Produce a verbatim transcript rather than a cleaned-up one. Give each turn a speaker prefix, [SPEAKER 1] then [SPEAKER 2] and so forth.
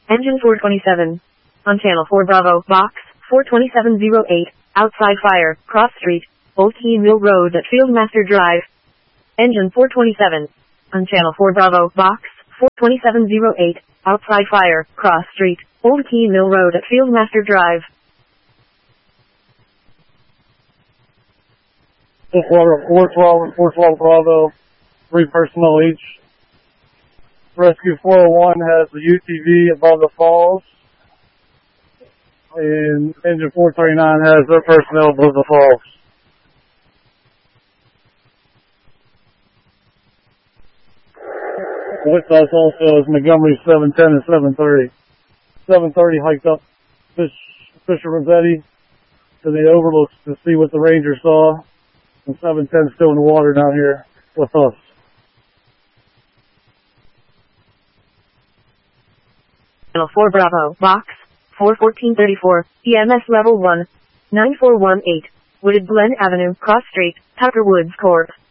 [SPEAKER 1] Engine four twenty-seven. On Channel four Bravo, Box four twenty-seven oh eight, outside fire, cross street, Old Keene Mill Road at Fieldmaster Drive. Engine four twenty-seven. On Channel four Bravo, Box four twenty-seven oh eight, outside fire, cross street, Old Keene Mill Road at Fieldmaster Drive.
[SPEAKER 2] Fourth Water, Fourth Water, Fourth Water Bravo, three personnel each. Rescue four oh one has the U T V above the falls, and Engine four thirty-nine has their personnel above the falls. With us also is Montgomery seven ten and seven thirty. seven thirty hiked up Fish, Fisher Rossetti to the overlooks to see what the Rangers saw, and seven ten still in the water down here with us.
[SPEAKER 1] Channel four Bravo, Box four fourteen thirty-four, E M S Level one, nine four one eight, Wooded Glen Avenue, Cross Street, Tucker Woods Court.